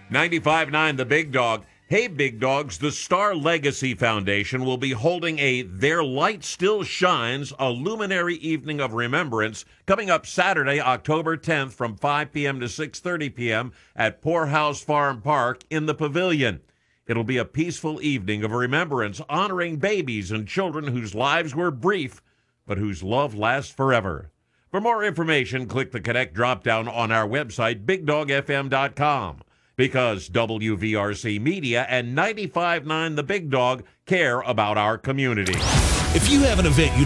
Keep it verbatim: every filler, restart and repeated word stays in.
ninety-five point nine The Big Dog. Hey, Big Dogs, the Star Legacy Foundation will be holding a Their Light Still Shines, a luminary evening of remembrance, coming up Saturday, October tenth from five p.m. to six thirty p.m. at Poorhouse Farm Park in the Pavilion. It'll be a peaceful evening of remembrance, honoring babies and children whose lives were brief, but whose love lasts forever. For more information, click the Connect drop-down on our website, big dog f m dot com. Because W V R C Media and ninety-five point nine The Big Dog care about our community. If you have an event you